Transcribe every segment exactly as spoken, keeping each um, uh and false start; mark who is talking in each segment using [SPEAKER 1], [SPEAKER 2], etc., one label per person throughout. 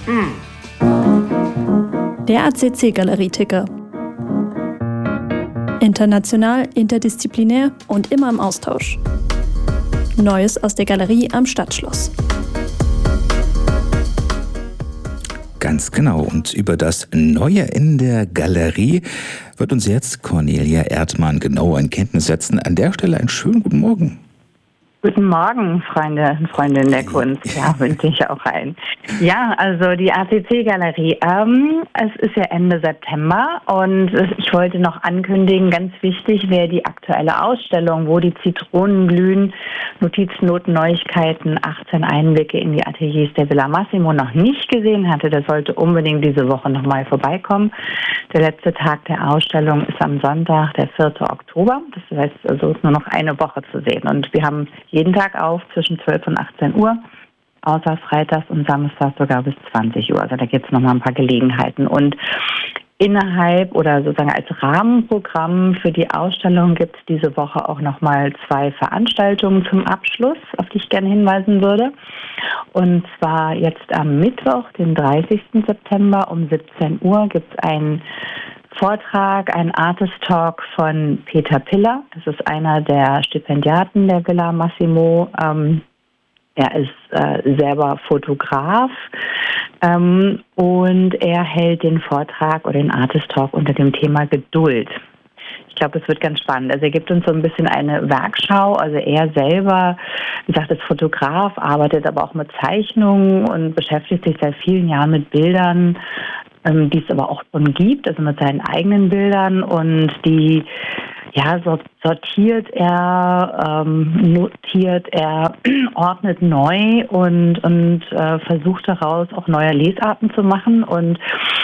[SPEAKER 1] Der A C C-Galerie-Ticker. International, interdisziplinär und immer im Austausch. Neues aus der Galerie am Stadtschloss.
[SPEAKER 2] Ganz genau. Und über das Neue in der Galerie wird uns jetzt Cornelia Erdmann genauer in Kenntnis setzen. An der Stelle einen schönen guten Morgen.
[SPEAKER 3] Guten Morgen, Freunde und Freundinnen der Kunst. Ja, wünsche ich auch ein. Ja, also die A C C-Galerie. Ähm, es ist ja Ende September und ich wollte noch ankündigen, ganz wichtig, wer die aktuelle Ausstellung, wo die Zitronen blühen, Notizen, Noten, Neuigkeiten, achtzehn Einblicke in die Ateliers der Villa Massimo noch nicht gesehen hatte, der sollte unbedingt diese Woche nochmal vorbeikommen. Der letzte Tag der Ausstellung ist am Sonntag, der vierte Oktober. Das heißt, also ist nur noch eine Woche zu sehen. Und wir haben jeden Tag auf zwischen zwölf und achtzehn Uhr, außer freitags und samstags sogar bis zwanzig Uhr. Also da gibt es nochmal ein paar Gelegenheiten. Und innerhalb oder sozusagen als Rahmenprogramm für die Ausstellung gibt es diese Woche auch nochmal zwei Veranstaltungen zum Abschluss, auf die ich gerne hinweisen würde. Und zwar jetzt am Mittwoch, den dreißigsten September um siebzehn Uhr gibt es einen Vortrag, ein Artist Talk von Peter Piller. Das ist einer der Stipendiaten der Villa Massimo. Ähm, er ist äh, selber Fotograf ähm, und er hält den Vortrag oder den Artist Talk unter dem Thema Geduld. Ich glaube, es wird ganz spannend. Also er gibt uns so ein bisschen eine Werkschau. Also er selber, wie gesagt, ist Fotograf, arbeitet aber auch mit Zeichnungen und beschäftigt sich seit vielen Jahren mit Bildern, ähm, die es aber auch schon gibt, also mit seinen eigenen Bildern, und die ja, sortiert er, ähm, notiert er, ordnet neu und, und äh, versucht daraus auch neue Lesarten zu machen. Und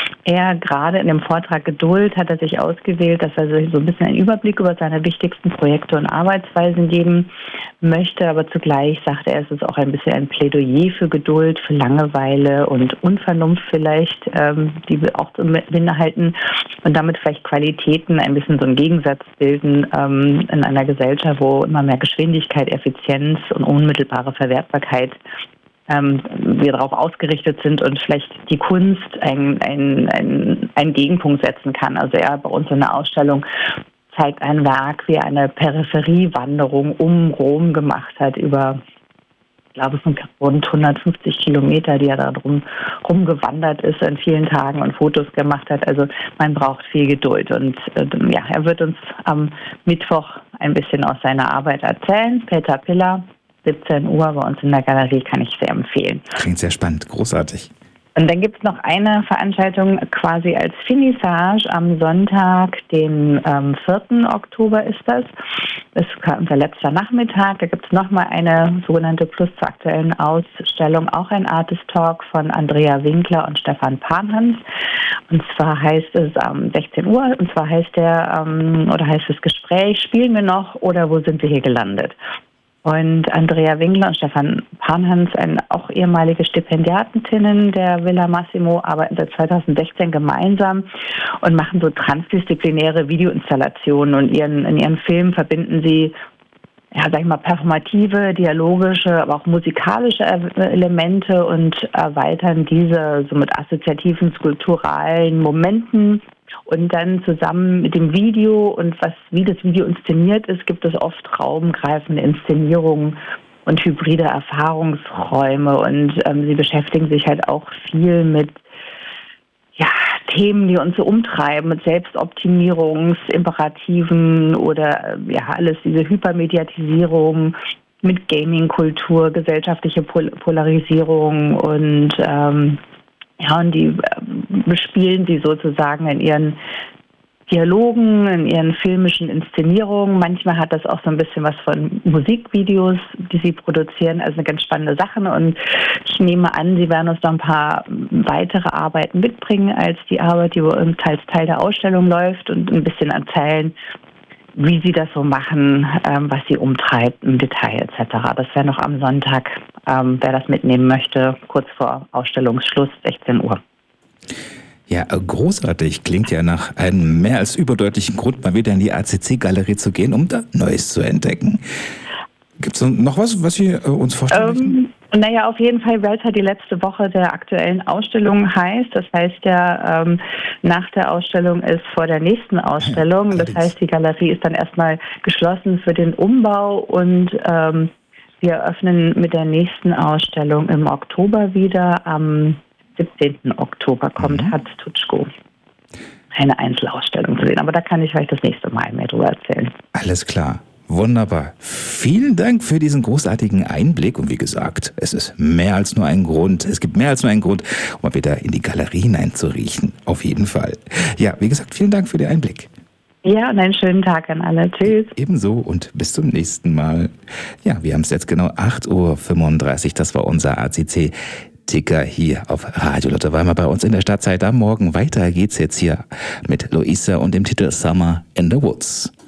[SPEAKER 3] er gerade in dem Vortrag Geduld hat er sich ausgewählt, dass er sich so ein bisschen einen Überblick über seine wichtigsten Projekte und Arbeitsweisen geben möchte, aber zugleich sagt er, es ist auch ein bisschen ein Plädoyer für Geduld, für Langeweile und Unvernunft vielleicht, ähm, die wir auch zu beinhalten und damit vielleicht Qualitäten ein bisschen so einen Gegensatz bilden ähm, in einer Gesellschaft, wo immer mehr Geschwindigkeit, Effizienz und unmittelbare Verwertbarkeit ähm, wir darauf ausgerichtet sind und vielleicht die Kunst einen ein, ein Gegenpunkt setzen kann. Also er bei uns in der Ausstellung zeigt ein Werk, wie er eine Peripheriewanderung um Rom gemacht hat, über, ich glaube, es sind rund hundertfünfzig Kilometer, die er da drum rumgewandert ist in vielen Tagen und Fotos gemacht hat. Also man braucht viel Geduld. Und äh, ja, er wird uns am Mittwoch ein bisschen aus seiner Arbeit erzählen. Peter Piller, siebzehn Uhr bei uns in der Galerie, kann ich sehr empfehlen.
[SPEAKER 2] Klingt sehr spannend, großartig.
[SPEAKER 3] Und dann gibt es noch eine Veranstaltung quasi als Finissage am Sonntag, den ähm, vierten Oktober ist das. Das ist unser letzter Nachmittag. Da gibt es nochmal eine sogenannte Plus zur aktuellen Ausstellung, auch ein Artist Talk von Andrea Winkler und Stefan Panhans. Und zwar heißt es um sechzehn Uhr, und zwar heißt der, ähm, oder heißt das Gespräch, spielen wir noch oder wo sind wir hier gelandet? Und Andrea Winkler und Stefan Panhans, ein, auch ehemalige Stipendiatinnen der Villa Massimo, arbeiten seit zweitausendsechzehn gemeinsam und machen so transdisziplinäre Videoinstallationen. Und ihren, in ihren Filmen verbinden sie, ja, sag ich mal, performative, dialogische, aber auch musikalische Elemente und erweitern diese so mit assoziativen, skulpturalen Momenten. Und dann zusammen mit dem Video und was wie das Video inszeniert ist, gibt es oft raumgreifende Inszenierungen und hybride Erfahrungsräume. Und ähm, sie beschäftigen sich halt auch viel mit ja, Themen, die uns so umtreiben, mit Selbstoptimierungsimperativen oder ja alles diese Hypermediatisierung, mit Gaming-Kultur, gesellschaftliche Pol- Polarisierung und ähm, Ja, und die bespielen sie sozusagen in ihren Dialogen, in ihren filmischen Inszenierungen. Manchmal hat das auch so ein bisschen was von Musikvideos, die sie produzieren. Also eine ganz spannende Sache. Und ich nehme an, sie werden uns noch ein paar weitere Arbeiten mitbringen als die Arbeit, die bei uns als Teil der Ausstellung läuft, und ein bisschen erzählen, wie sie das so machen, ähm, was sie umtreibt im Detail et cetera. Das wäre noch am Sonntag, ähm, wer das mitnehmen möchte, kurz vor Ausstellungsschluss, sechzehn Uhr.
[SPEAKER 2] Ja, großartig. Klingt ja nach einem mehr als überdeutlichen Grund, mal wieder in die A C C-Galerie zu gehen, um da Neues zu entdecken. Gibt es noch was, was Sie äh, uns vorstellen möchten?
[SPEAKER 3] Ähm, Und naja, auf jeden Fall, weil es halt die letzte Woche der aktuellen Ausstellung heißt. Das heißt ja, ähm, nach der Ausstellung ist vor der nächsten Ausstellung. Das heißt, die Galerie ist dann erstmal geschlossen für den Umbau und ähm, wir öffnen mit der nächsten Ausstellung im Oktober wieder. Am siebzehnten Oktober kommt
[SPEAKER 2] Mhm.
[SPEAKER 3] Hatz Tutschko. Eine Einzelausstellung zu sehen. Aber da kann ich vielleicht das nächste Mal mehr drüber erzählen.
[SPEAKER 2] Alles klar. Wunderbar. Vielen Dank für diesen großartigen Einblick. Und wie gesagt, es ist mehr als nur ein Grund. Es gibt mehr als nur einen Grund, um mal wieder in die Galerie hineinzuriechen. Auf jeden Fall. Ja, wie gesagt, vielen Dank für den Einblick.
[SPEAKER 3] Ja, und einen schönen Tag an alle. Tschüss.
[SPEAKER 2] Ebenso und bis zum nächsten Mal. Ja, wir haben es jetzt genau acht Uhr fünfunddreißig. Das war unser A C C-Ticker hier auf Radio Lotte Weimar bei uns in der Stadtzeit. Am Morgen weiter geht's jetzt hier mit Luisa und dem Titel Summer in the Woods.